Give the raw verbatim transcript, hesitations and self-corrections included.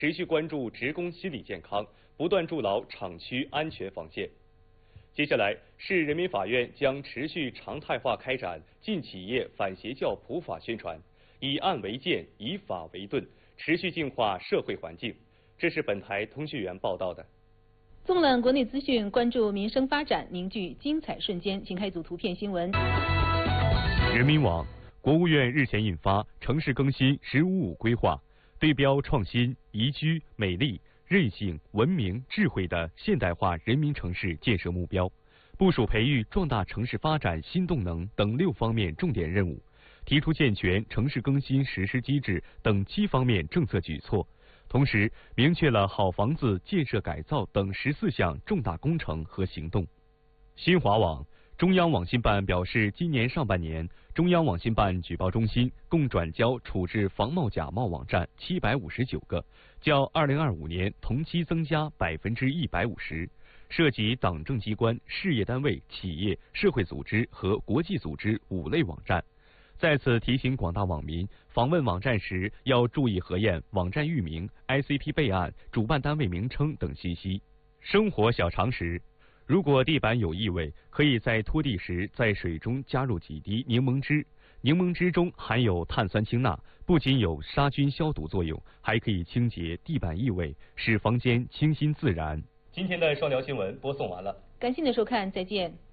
持续关注职工心理健康，不断筑牢厂区安全防线。接下来，市人民法院将持续常态化开展进企业反邪教普法宣传，以案为鉴，以法为盾，持续净化社会环境。这是本台通讯员报道的。 纵览国内资讯，关注民生发展，凝聚精彩瞬间。请看一组图片新闻。 人民网，国务院日前印发《城市更新“十五五”规划》，对标创新、宜居、美丽、韧性、文明、智慧的现代化人民城市建设目标，部署培育壮大城市发展新动能等六方面重点任务，提出健全城市更新实施机制等七方面政策举措。同时，明确了好房子建设改造等十四项重大工程和行动。新华网，中央网信办表示，今年上半年，中央网信办举报中心共转交处置防冒假冒网站七百五十九个，较二零二五年同期增加百分之一百五十，涉及党政机关、事业单位、企业、社会组织和国际组织五类网站。再次提醒广大网民，访问网站时要注意核验网站域名、I C P 备案、主办单位名称等信息。生活小常识：如果地板有异味，可以在拖地时在水中加入几滴柠檬汁。柠檬汁中含有碳酸氢钠，不仅有杀菌消毒作用，还可以清洁地板异味，使房间清新自然。今天的双聊新闻播送完了， 感谢您的收看，再见。